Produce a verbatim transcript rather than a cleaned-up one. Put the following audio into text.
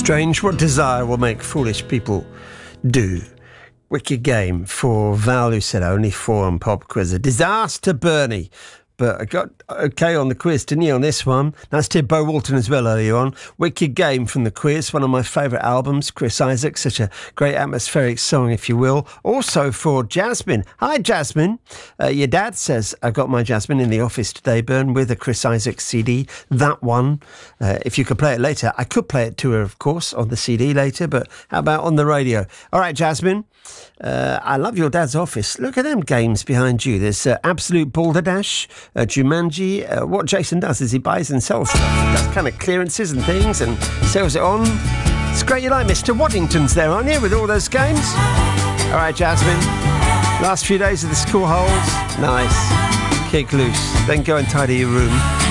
Strange what desire will make foolish people do. Wicked game for Val, who said only four on Pop Quiz. A disaster, Bernie. But I got okay on the quiz, didn't you, on this one? Nice to hear Bo Walton as well earlier on. Wicked game from the quiz, one of my favourite albums. Chris Isaak, such a great atmospheric song, if you will. Also for Jasmine. Hi, Jasmine. Uh, your dad says, I got my Jasmine in the office today, Bern, with a Chris Isaak C D. That one. Uh, if you could play it later. I could play it to her, of course, on the C D later, but how about on the radio? All right, Jasmine. Uh, I love your dad's office. Look at them games behind you. There's uh, Absolute Balderdash, uh, Jumanji. Uh, what Jason does is he buys and sells stuff. He does kind of clearances and things and sells it on. It's great you like Mister Waddington's there, aren't you, with all those games? All right, Jasmine. Last few days of the school holes. Nice. Kick loose. Then go and tidy your room.